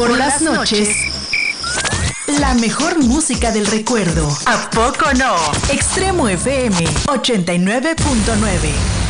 Por las noches, la mejor música del recuerdo. ¿A poco no? Extremo FM 89.9.